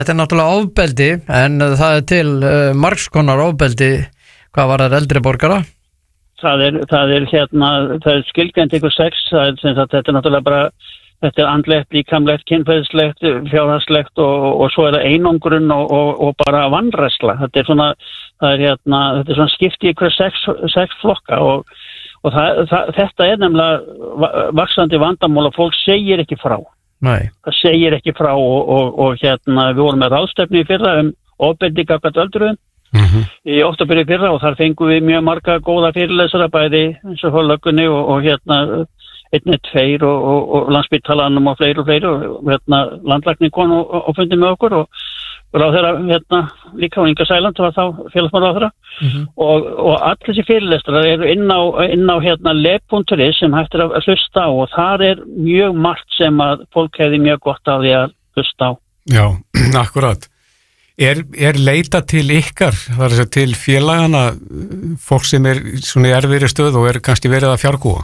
Þetta náttúrulega ofbeldi, en það til margs konar ofbeldi, hvað var það eldri borgara? Það er skilgreint ykkur sex, þetta er náttúrulega bara, þetta er andlegt, líkamlegt, kynferðislegt, fjárhagslegt og svo er það einangrun og bara vanræsla. Þetta er svona skipt í ykkur sex flokka og þetta er nefnilega vaxandi vandamál og fólk segir ekki frá. Nei. Það segir ekki frá og við vorum með ráðstefnu í fyrra ofbeldi gagnvart öldruðum í október í fyrra og þar fengum við mjög marga góða fyrirlesara bæði eins og löggunni og 112 og Landspítalanum og fleiri og landlæknir kom og fundi með okkur og ráðherra líka og Inga Sæland var þá félagsmálaráðherra og allir þessi fyrirlestrar eru inn á leb.is sem hægt er að hlusta á og þar er mjög margt sem að fólk hefði mjög gott af því að hlusta á. Já, akkurat. Er leita til ykkar, þar að til félagana, fólk sem er svona í erfiðri stöð og er kannski verið að fjárgúa?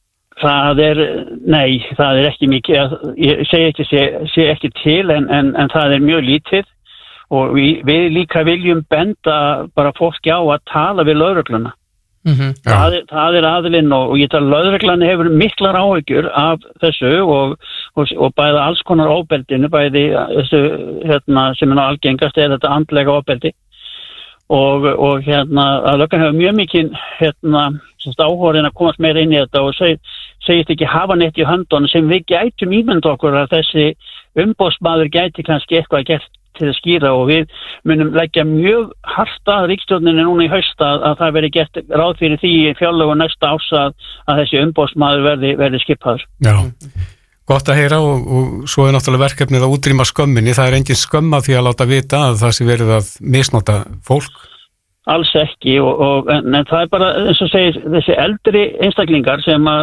Nei, það er ekki mikið, ég segi ekki til en það er mjög lítið og við líka viljum benda bara fólki á að tala við lögregluna. Það er aðilinn og ég tala lögreglan hefur miklar áhyggjur af þessu og bæði alls konar ofbeldinu, bæði þessu sem er algengast er þetta andlega ofbeldi og að löggan hefur mjög mikið áhorinn að komast meira inn í þetta og segist ekki hafa neitt í höndunum sem við gætum ímynd okkur að þessi umboðsmaður gæti kannski eitthvað gert til að skýra og við munum leggja mjög hart að ríkisstjórninni núna í haust að það veri gert ráð fyrir því í fjárlögum næsta árs að þessi umboðsmaður verði skipaður. Já, gott að heyra og svo er náttúrulega verkefnið að útrýma skömminni, það er engin skömm af því að láta vita að það sé verið að misnota fólk. Alls ekki en það er bara eins og segir þessi eldri einstaklingar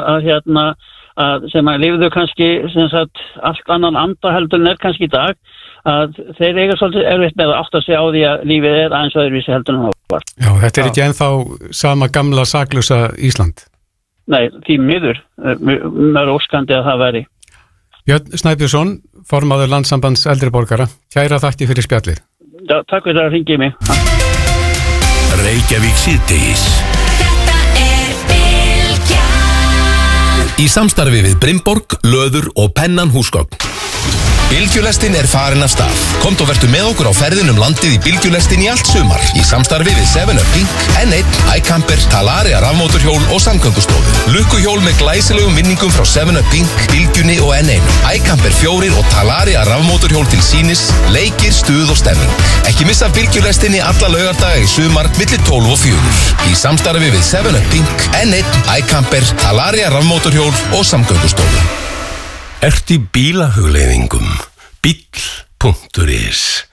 sem að lifðu kannski allt annan anda heldur en er kannski í dag að þeir eiga svolítið erfitt með að átta sig á því að lífið er aðeins öðruvísi heldur en það var. Já, þetta er ekki ennþá sama gamla saklausa Ísland. Nei, því miður er óskandi að það veri. Björn Snæbjörnsson, formaður Landssambands eldri borgara, kæra þakki fyrir spjallið. Já, takk fyrir að hringja í mig. Reykjavík síðdegis. Í samstarfi við Brimborg, Löður og Pennan húsgögn. Bylgjulestin er farin af stað. Komdu og vertu með okkur á ferðin landið í Bylgjulestin í allt sumar. Í samstarfi við 7up Pink, N1, iCamper, Talaria rafmótorhjól og samgöngustofu. Lukkuhjól með glæsilegum vinningum frá 7up Pink, Bylgjunni og N1. iCamper 4 og Talaria rafmótorhjól til sýnis, leikir, stuð og stemming. Ekki missa Bylgjulestinni alla laugardaga í sumar milli 12 og 4. Í samstarfi við 7up Pink, N1, iCamper, Talaria rafmótorhjól og samgöngustofu. Ertu í bílahugleiðingum? Bíll.is